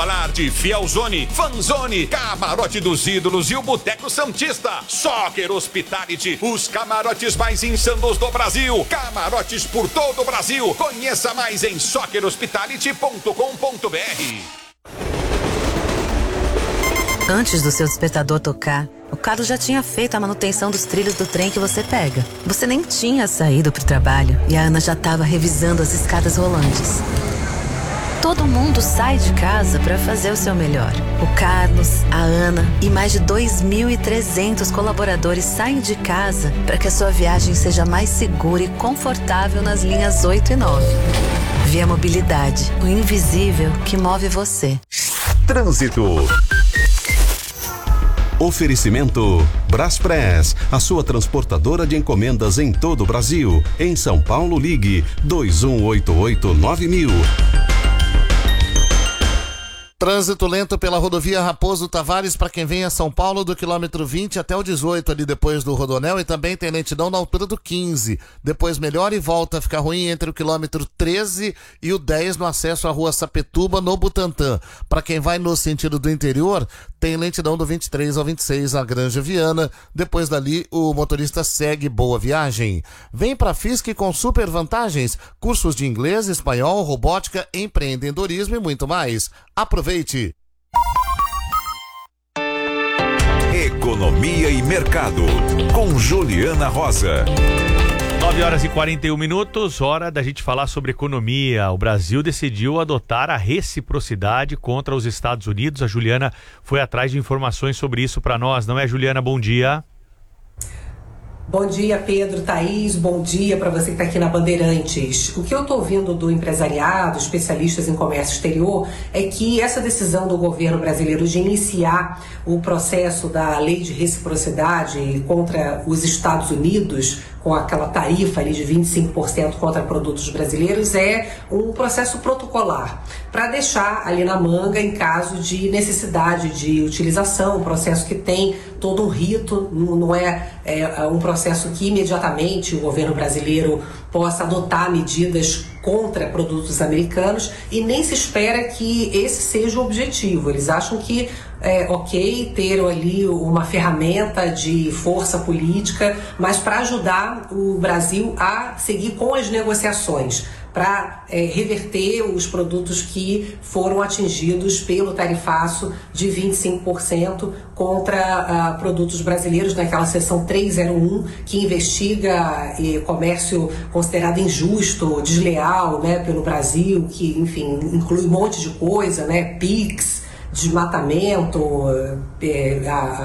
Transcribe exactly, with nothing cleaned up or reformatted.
Alarte, Fielzone, Fanzone, Camarote dos Ídolos e o Boteco Santista. Soccer Hospitality, os camarotes mais insanos do Brasil. Camarotes por todo o Brasil. Conheça mais em soccer hospitality ponto com ponto br. Antes do seu despertador tocar, o Carlos já tinha feito a manutenção dos trilhos do trem que você pega. Você nem tinha saído pro trabalho e a Ana já estava revisando as escadas rolantes. Todo mundo sai de casa para fazer o seu melhor. O Carlos, a Ana e mais de dois mil e trezentos colaboradores saem de casa para que a sua viagem seja mais segura e confortável nas linhas oito e nove. Via Mobilidade, o invisível que move você. Trânsito. Oferecimento Braspress, a sua transportadora de encomendas em todo o Brasil. Em São Paulo, ligue dois um oito oito nove mil. Trânsito lento pela rodovia Raposo Tavares para quem vem a São Paulo do quilômetro vinte até o dezoito ali depois do Rodonel, e também tem lentidão na altura do quinze. Depois melhora e volta a ficar ruim entre o quilômetro treze e o dez no acesso à rua Sapetuba, no Butantã. Para quem vai no sentido do interior, tem lentidão do vinte e três ao vinte e seis a Granja Viana. Depois dali, o motorista segue boa viagem. Vem para a Fisk com super vantagens, cursos de inglês, espanhol, robótica, empreendedorismo e muito mais. Aproveite. Economia e Mercado, com Juliana Rosa. nove horas e quarenta e um minutos, hora da gente falar sobre economia. O Brasil decidiu adotar a reciprocidade contra os Estados Unidos. A Juliana foi atrás de informações sobre isso para nós, não é, Juliana? Bom dia. Bom dia, Pedro, Thaís, bom dia para você que está aqui na Bandeirantes. O que eu estou ouvindo do empresariado, especialistas em comércio exterior, é que essa decisão do governo brasileiro de iniciar o processo da lei de reciprocidade contra os Estados Unidos, com aquela tarifa ali de vinte e cinco por cento contra produtos brasileiros, é um processo protocolar, para deixar ali na manga em caso de necessidade de utilização, um processo que tem todo um rito, não é, é um processo que imediatamente o governo brasileiro possa adotar medidas contra produtos americanos, e nem se espera que esse seja o objetivo. Eles acham que é ok ter ali uma ferramenta de força política, mas para ajudar o Brasil a seguir com as negociações, para é, reverter os produtos que foram atingidos pelo tarifaço de vinte e cinco por cento contra uh, produtos brasileiros, naquela seção trezentos e um, que investiga eh, comércio considerado injusto, desleal, né, pelo Brasil, que, enfim, inclui um monte de coisa, né, P I X, desmatamento, é, a,